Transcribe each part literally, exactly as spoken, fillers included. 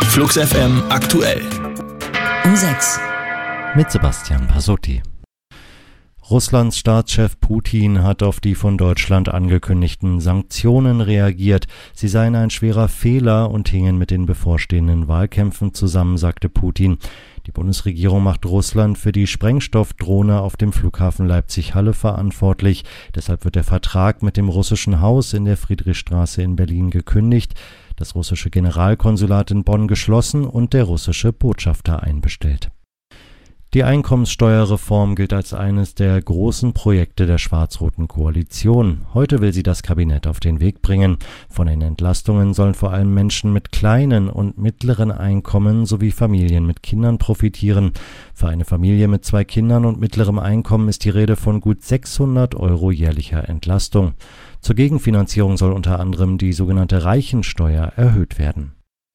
Flux F M aktuell. Um sechs. Mit Sebastian Pasotti. Russlands Staatschef Putin hat auf die von Deutschland angekündigten Sanktionen reagiert. Sie seien ein schwerer Fehler und hingen mit den bevorstehenden Wahlkämpfen zusammen, sagte Putin. Die Bundesregierung macht Russland für die Sprengstoffdrohne auf dem Flughafen Leipzig-Halle verantwortlich. Deshalb wird der Vertrag mit dem russischen Haus in der Friedrichstraße in Berlin gekündigt, das russische Generalkonsulat in Bonn geschlossen und der russische Botschafter einbestellt. Die Einkommenssteuerreform gilt als eines der großen Projekte der schwarz-roten Koalition. Heute will sie das Kabinett auf den Weg bringen. Von den Entlastungen sollen vor allem Menschen mit kleinen und mittleren Einkommen sowie Familien mit Kindern profitieren. Für eine Familie mit zwei Kindern und mittlerem Einkommen ist die Rede von gut sechshundert Euro jährlicher Entlastung. Zur Gegenfinanzierung soll unter anderem die sogenannte Reichensteuer erhöht werden.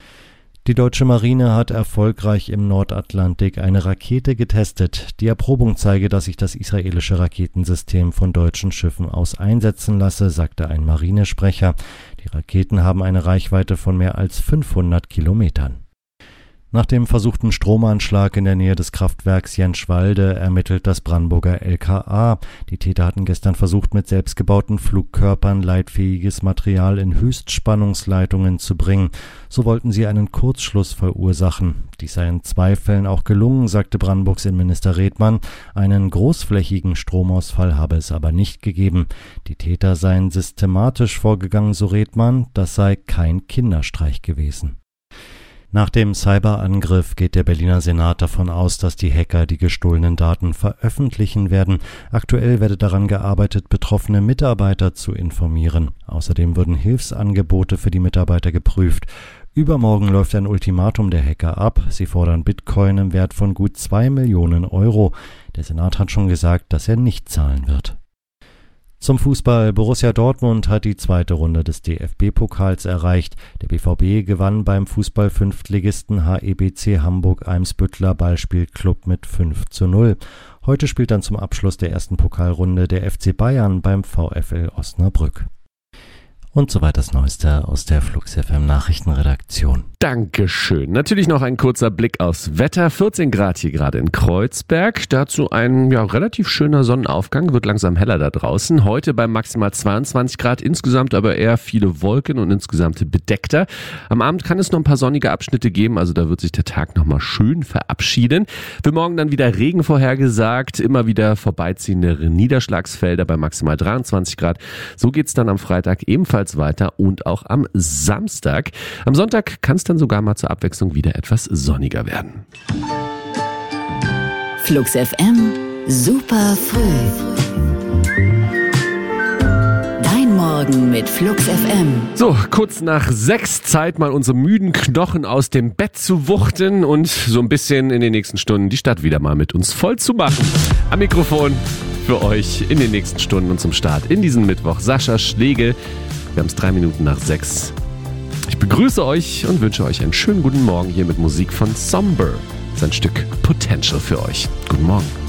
Die deutsche Marine hat erfolgreich im Nordatlantik eine Rakete getestet. Die Erprobung zeige, dass sich das israelische Raketensystem von deutschen Schiffen aus einsetzen lasse, sagte ein Marinesprecher. Die Raketen haben eine Reichweite von mehr als fünfhundert Kilometern. Nach dem versuchten Stromanschlag in der Nähe des Kraftwerks Jenschwalde ermittelt das Brandenburger L K A. Die Täter hatten gestern versucht, mit selbstgebauten Flugkörpern leitfähiges Material in Höchstspannungsleitungen zu bringen. So wollten sie einen Kurzschluss verursachen. Dies sei in zwei Fällen auch gelungen, sagte Brandenburgs Innenminister Redmann. Einen großflächigen Stromausfall habe es aber nicht gegeben. Die Täter seien systematisch vorgegangen, so Redmann. Das sei kein Kinderstreich gewesen. Nach dem Cyberangriff geht der Berliner Senat davon aus, dass die Hacker die gestohlenen Daten veröffentlichen werden. Aktuell werde daran gearbeitet, betroffene Mitarbeiter zu informieren. Außerdem würden Hilfsangebote für die Mitarbeiter geprüft. Übermorgen läuft ein Ultimatum der Hacker ab. Sie fordern Bitcoin im Wert von gut zwei Millionen Euro. Der Senat hat schon gesagt, dass er nicht zahlen wird. Zum Fußball. Borussia Dortmund hat die zweite Runde des D F B-Pokals erreicht. Der B V B gewann beim Fußball-Fünftligisten H E B C Hamburg-Eimsbüttler Ballspielclub mit fünf zu null. Heute spielt dann zum Abschluss der ersten Pokalrunde der F C Bayern beim VfL Osnabrück. Und soweit das Neueste aus der Flux F M Nachrichtenredaktion. Dankeschön. Natürlich noch ein kurzer Blick aufs Wetter. vierzehn Grad hier gerade in Kreuzberg. Dazu ein ja, relativ schöner Sonnenaufgang. Wird langsam heller da draußen. Heute bei maximal zweiundzwanzig Grad. Insgesamt aber eher viele Wolken und insgesamt bedeckter. Am Abend kann es noch ein paar sonnige Abschnitte geben. Also da wird sich der Tag nochmal schön verabschieden. Für morgen dann wieder Regen vorhergesagt. Immer wieder vorbeiziehende Niederschlagsfelder bei maximal dreiundzwanzig Grad. So geht's dann am Freitag ebenfalls weiter und auch am Samstag. Am Sonntag kann es dann sogar mal zur Abwechslung wieder etwas sonniger werden. Flux F M, super früh. Dein Morgen mit Flux F M. So, kurz nach sechs, Zeit mal unsere müden Knochen aus dem Bett zu wuchten und so ein bisschen in den nächsten Stunden die Stadt wieder mal mit uns voll zu machen. Am Mikrofon für euch in den nächsten Stunden und zum Start in diesen Mittwoch Sascha Schlegel. Wir haben es drei Minuten nach sechs. Ich begrüße euch und wünsche euch einen schönen guten Morgen hier mit Musik von Somber. Das ist ein Stück Potential für euch. Guten Morgen.